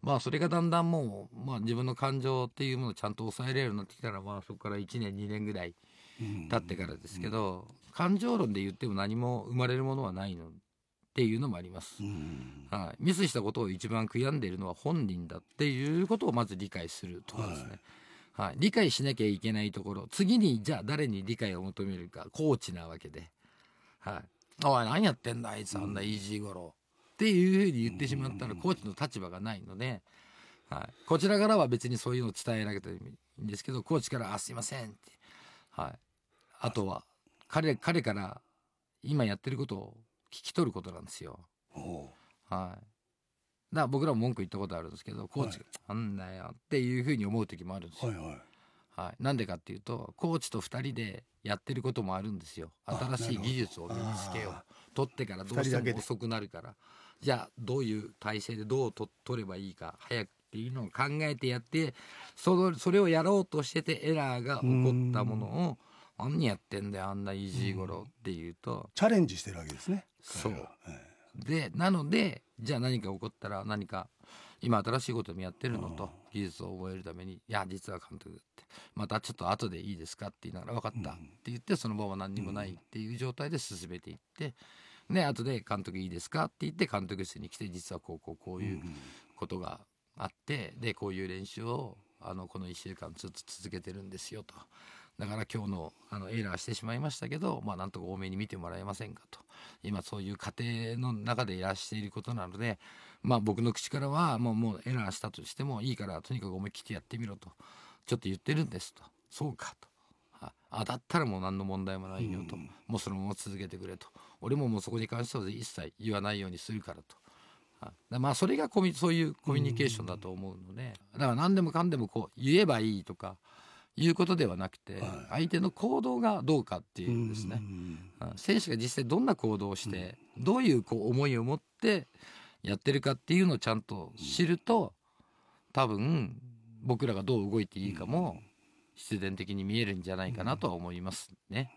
それがだんだんもう、自分の感情っていうものをちゃんと抑えれるようになってきたら、そこから1年2年ぐらい経ってからですけど、感情論で言っても何も生まれるものはないのっていうのもあります、ミスしたことを一番悔やんでいるのは本人だっていうことをまず理解するところですね、理解しなきゃいけないところ、次にじゃあ誰に理解を求めるか、コーチなわけで、おい何やってんだあいつ、あんなイージーゴロっていうふうに言ってしまったらコーチの立場がないので、こちらからは別にそういうのを伝えなきゃいいんですけど、コーチからすいませんって、あとは彼から今やってることを聞き取ることなんですよ。だから僕らも文句言ったことあるんですけど、コーチがなんだよっていうふうに思う時もあるんですよ。なんでかっていうと、コーチと2人でやってることもあるんですよ。新しい技術を身につけよう、取ってからどうしても遅くなるから、じゃあどういう体勢でどう取ればいいか早くっていうのを考えてやって、それをやろうとしててエラーが起こったものを何やってんだよあんなイージーゴロっていうと、 チャレンジしてるわけですね。 そうで、なのでじゃあ何か起こったら、何か今新しいこともやってるのと技術を覚えるために、いや実は監督ってまたちょっと後でいいですかって言いながら、分かったって言ってそのまま何にもないっていう状態で進めていって、で後で監督いいですかって言って監督室に来て、実はこういうことがあって、でこういう練習をこの1週間ずっと続けてるんですよと。だから今日のエラーしてしまいましたけど、なんとか多めに見てもらえませんかと。今そういう過程の中でいらしていることなので、僕の口からはもうエラーしたとしてもいいからとにかく思い切ってやってみろとちょっと言ってるんですと。そうかと。だったらもう何の問題もないよと、もうそのまま続けてくれと。俺ももうそこに関しては一切言わないようにするからと。それがそういうコミュニケーションだと思うので、だから何でもかんでも言えばいいとかいうことではなくて、相手の行動がどうかっていうですね、選手が実際どんな行動をして、どういう思いを持ってやってるかっていうのをちゃんと知ると、多分僕らがどう動いていいかも必然的に見えるんじゃないかなとは思いますね。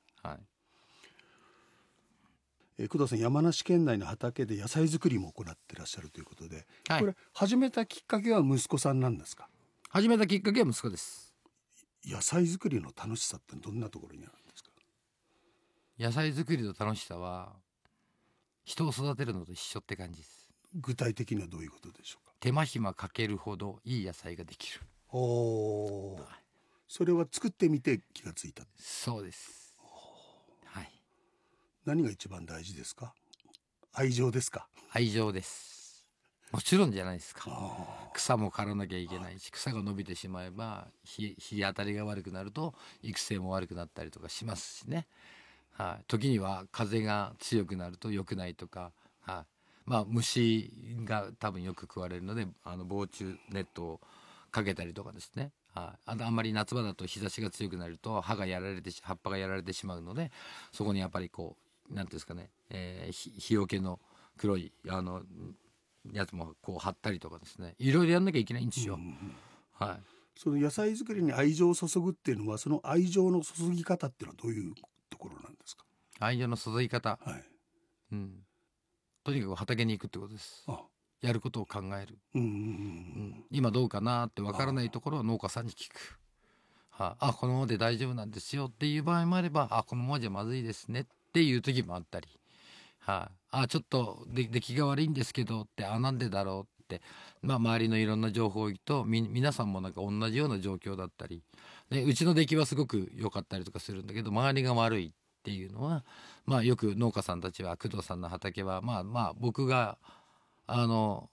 工藤さん、山梨県内の畑で野菜作りも行ってらっしゃるということで、これ始めたきっかけは息子さんなんですか？ 始めたきっかけは息子です。 野菜作りの楽しさってどんなところにあるんですか？ 野菜作りの楽しさは人を育てるのと一緒って感じです。 具体的にはどういうことでしょうか？ 手間暇かけるほどいい野菜ができる。 それは作ってみて気がついた？ そうです。 何が一番大事ですか？愛情ですか？ 愛情です。もちろんじゃないですか。草も刈らなきゃいけないし、草が伸びてしまえば日当たりが悪くなると育成も悪くなったりとかしますしね。時には風が強くなると良くないとか、虫が多分よく食われるので防虫ネットをかけたりとかですね。あんまり夏場だと日差しが強くなると葉っぱがやられてしまうので、そこにやっぱりなんていうんですかね、日よけの黒いやつも貼ったりとかですね、いろいろやんなきゃいけないんですよ。 その野菜作りに愛情を注ぐっていうのは、その愛情の注ぎ方っていうのはどういうところなんですか？ 愛情の注ぎ方、とにかく畑に行くってことです。やることを考える、今どうかなって分からないところは農家さんに聞く。このままで大丈夫なんですよっていう場合もあれば、このままじゃまずいですねっていう時もあったり、ちょっと出来が悪いんですけどって、なんでだろうって、周りのいろんな情報と皆さんもなんか同じような状況だったりで、うちの出来はすごく良かったりとかするんだけど周りが悪いっていうのは、よく農家さんたちは、工藤さんの畑は僕がの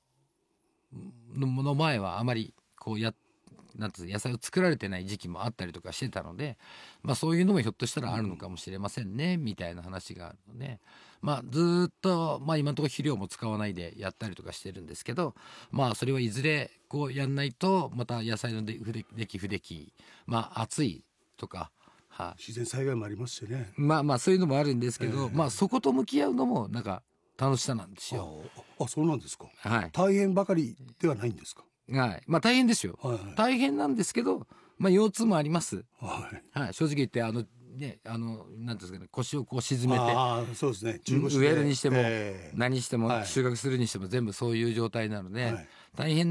前はあまりなんて野菜を作られてない時期もあったりとかしてたので、そういうのもひょっとしたらあるのかもしれませんね、みたいな話があるので、ずっと、今のところ肥料も使わないでやったりとかしてるんですけど、それはいずれやんないとまた野菜の不出来、暑いとか、 自然災害もありますしね。 そういうのもあるんですけど、そこと向き合うのもなんか楽しさなんですよ。 そうなんですか。大変ばかりではないんですか？ 大変ですよ。大変なんですけど、腰痛もあります。正直言ってなんていうんですかね、腰を沈めて、 そうですね、 植えるにしても、何しても収穫するにしても全部そういう状態なので、大変